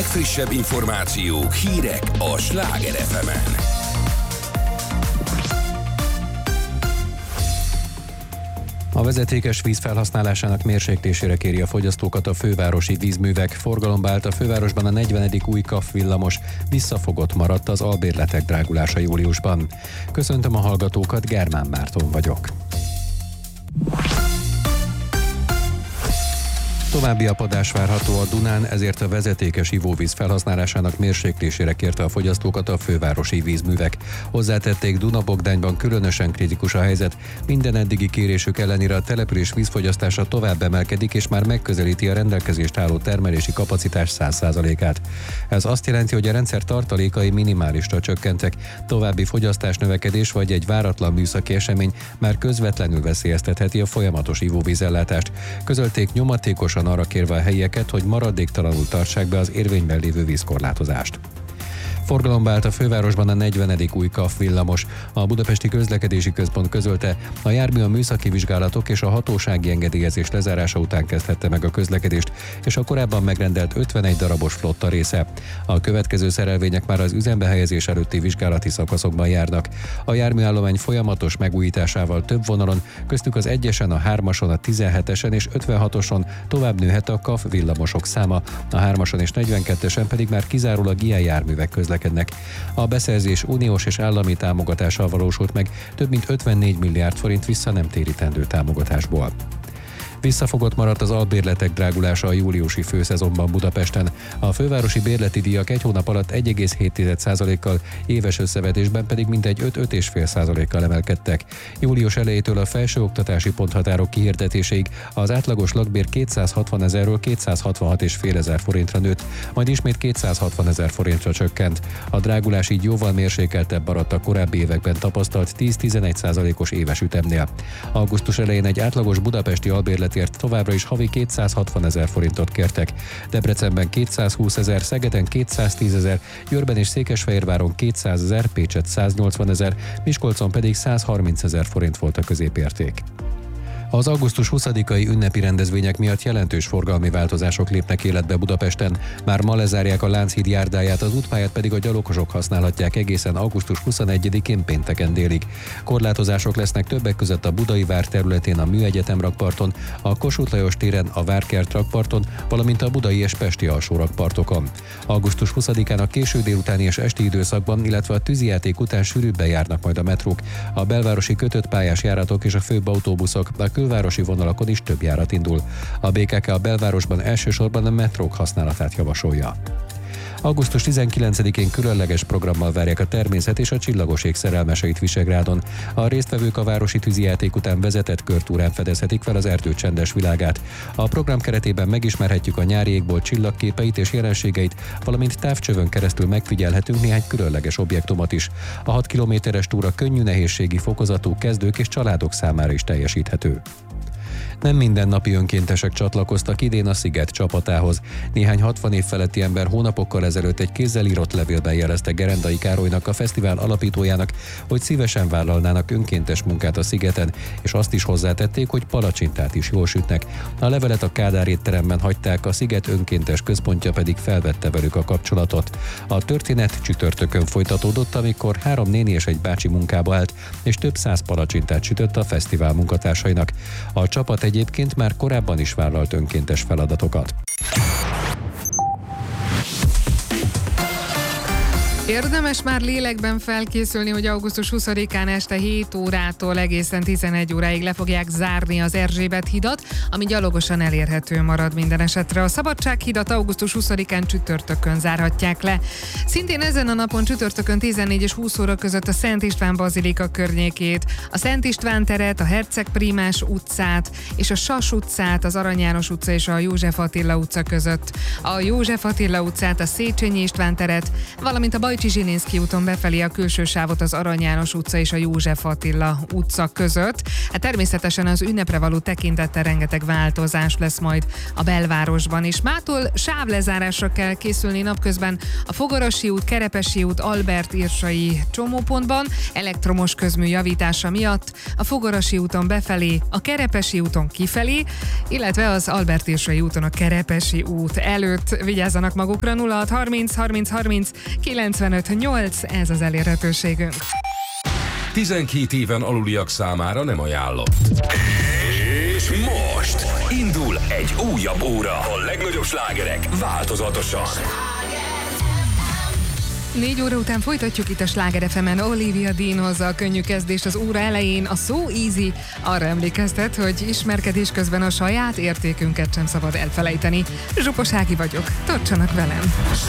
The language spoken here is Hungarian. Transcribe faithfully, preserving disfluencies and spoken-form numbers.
legfrissebb információk, hírek a Sláger ef emen. A vezetékes víz felhasználásának mérséklésére kéri a fogyasztókat a fővárosi vízművek. Forgalomba állt a fővárosban a negyvenedik új ká á ef villamos, visszafogott maradt az albérletek drágulása júliusban. Köszöntöm a hallgatókat, Germán Márton vagyok. További apadás várható a Dunán, ezért a vezetékes ivóvíz felhasználásának mérséklésére kérte a fogyasztókat a fővárosi vízművek. Hozzátették, Duna-Bogdányban különösen kritikus a helyzet, minden eddigi kérésük ellenére a település vízfogyasztása tovább emelkedik, és már megközelíti a rendelkezést álló termelési kapacitás száz százalékát. Ez azt jelenti, hogy a rendszer tartalékai minimálisra csökkentek, további fogyasztásnövekedés vagy egy váratlan műszaki esemény már közvetlenül veszélyeztetheti a folyamatos ivóvízellátást. Közölték nyomatékosan arra kérve a helyieket, hogy maradéktalanul tartsák be az érvényben lévő vízkorlátozást. Forgalomba állt a fővárosban a negyvenedik új ká á ef villamos. A Budapesti Közlekedési Központ közölte, a jármű a műszaki vizsgálatok és a hatósági engedélyezés lezárása után kezdhette meg a közlekedést, és a korábban megrendelt ötvenegy darabos flotta része. A következő szerelvények már az üzembe helyezés előtti vizsgálati szakaszokban járnak. A járműállomány folyamatos megújításával több vonalon, köztük az egyesen, a hármason, a tizenhetesen és ötvenhatoson tovább nőhet a ká á ef villamosok száma, a hármason és negyvenkettesen pedig már kizárólag ilyen járművek közlekednek. A beszerzés uniós és állami támogatással valósult meg, több mint ötvennégy milliárd forint vissza nem térítendő támogatásból. Visszafogott maradt az albérletek drágulása a júliusi főszezonban Budapesten. A fővárosi bérleti díjak egy hónap alatt egy egész hét százalékkal, éves összevetésben pedig mintegy öt-öt egész öt százalékkal emelkedtek. Július elejétől a felsőoktatási ponthatárok kihirdetéséig az átlagos lakbér kétszázhatvan ezerről kétszázhatvanhat egész öt ezer forintra nőtt, majd ismét kétszázhatvan ezer forintra csökkent. A drágulás így jóval mérsékeltebb maradt a korábbi években tapasztalt tíz-tizenegy százalékos éves ütemnél. Augusztus elején egy átlagos budapesti albérlet ért továbbra is havi kétszázhatvan ezer forintot kértek. Debrecenben kétszázhúsz ezer, Szegeden kétszáztíz ezer, Győrben és Székesfehérváron kétszáz ezer, Pécsett száznyolcvan ezer, Miskolcon pedig százharminc ezer forint volt a középérték. Az augusztus huszadikai ünnepi rendezvények miatt jelentős forgalmi változások lépnek életbe Budapesten. Már ma lezárják a Lánchíd járdáját, az útpályát pedig a gyalogosok használhatják egészen augusztus huszonegyedikén pénteken délig. Korlátozások lesznek többek között a Budai vár területén, a Műegyetem rakparton, a Kossuth Lajos téren, a Várkert rakparton, valamint a budai és pesti alsó rakpartokon. augusztus huszadikán a késő délutáni és esti időszakban, illetve a tűzijáték után sűrűbben járnak majd a metrók, a belvárosi kötött pályás járatok és a főbb autóbuszok, a külvárosi vonalakon is több járat indul. A bé ká ká a belvárosban elsősorban a metrók használatát javasolja. augusztus tizenkilencedikén különleges programmal várják a természet és a csillagos ég szerelmeseit Visegrádon. A résztvevők a városi tűzijáték után vezetett körtúrán fedezhetik fel az erdő csendes világát. A program keretében megismerhetjük a nyári égbolt csillagképeit és jelenségeit, valamint távcsövön keresztül megfigyelhetünk néhány különleges objektumot is. A hat kilométeres túra könnyű nehézségi fokozatú, kezdők és családok számára is teljesíthető. Nem mindennapi önkéntesek csatlakoztak idén a Sziget csapatához. Néhány hatvan év feletti ember hónapokkal ezelőtt egy kézzel írott levélben jelezte Gerendai Károlynak, a fesztivál alapítójának, hogy szívesen vállalnának önkéntes munkát a szigeten, és azt is hozzátették, hogy palacsintát is jól sütnek. A levelet a Kádár étteremben hagyták, a Sziget önkéntes központja pedig felvette velük a kapcsolatot. A történet csütörtökön folytatódott, amikor három néni és egy bácsi munkába állt, és több száz palacsintát sütött a fesztivál munkatársainak. A csapat egyébként már korábban is vállalt önkéntes feladatokat. Érdemes már lélekben felkészülni, hogy augusztus huszadikán este hét órától egészen tizenegy óráig le fogják zárni az Erzsébet hidat, ami gyalogosan elérhető marad minden esetre. A Szabadsághidat augusztus huszadikán csütörtökön zárhatják le. Szintén ezen a napon csütörtökön tizennégy és húsz óra között a Szent István bazilika környékét, a Szent István teret, a Herceg Prímás utcát és a Sas utcát, az Arany János utca és a József Attila utca között, a József Attila utcát, a Széchenyi István teret, valamint a Bajcsy Bécsi Zsilinszky úton befelé a külső sávot az Arany János utca és a József Attila utca között. Hát természetesen az ünnepre való tekintettel rengeteg változás lesz majd a belvárosban, és mától sávlezárásra kell készülni napközben a Fogarasi út, Kerepesi út, Albert Irsai csomópontban, elektromos közmű javítása miatt, a Fogarasi úton befelé, a Kerepesi úton kifelé, illetve az Albert Irsai úton a Kerepesi út előtt. Vigyázzanak magukra, nulla hat harminc harminc harminc kilencvenöt nyolc, ez az elérhetőségünk. tizenkét éven aluliak számára nem ajánlott. És most indul egy újabb óra. A legnagyobb slágerek változatosan. Négy óra után folytatjuk itt a Sláger ef emen. Olivia Dean hozza a könnyű kezdést az óra elején. A So Easy arra emlékeztet, hogy ismerkedés közben a saját értékünket sem szabad elfelejteni. Zsuposági vagyok, tartsanak velem!